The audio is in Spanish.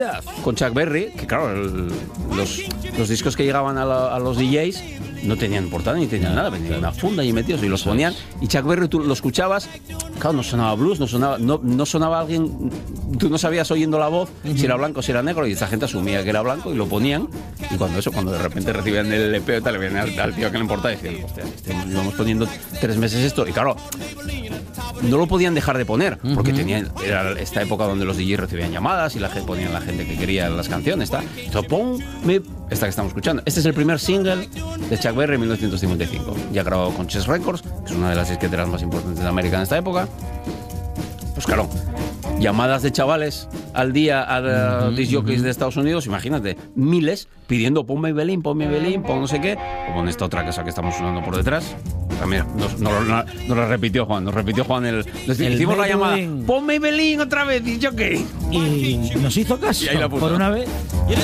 con Chuck Berry, que claro, los discos que llegaban a los DJs no tenían portada ni tenían nada, venían una funda y metidos y los ponían, y Chuck Berry tú lo escuchabas, claro, no sonaba blues, no sonaba alguien, tú no sabías oyendo la voz si era blanco o si era negro, y esa gente asumía que era blanco y lo ponían, y cuando de repente recibían el EP y tal, le venían al tío que le importaba y decían, hostia, íbamos poniendo 3 meses esto, y claro, no lo podían dejar de poner, porque era esta época donde los DJs recibían llamadas y ponían la gente que quería las canciones, esta que estamos escuchando. Este es el primer single de Chuck Berry en 1955. Ya grabado con Chess Records, que es una de las disqueteras más importantes de América en esta época. Pues claro, llamadas de chavales al día a disc jockeys de Estados Unidos, imagínate, miles pidiendo ponme Belín, pon no sé qué, o pon esta otra cosa que estamos sonando por detrás. Mira, nos lo repitió Juan, hicimos la llamada, ponme Belín otra vez, disc jockey. Y nos hizo caso, y ahí la puso. por una vez.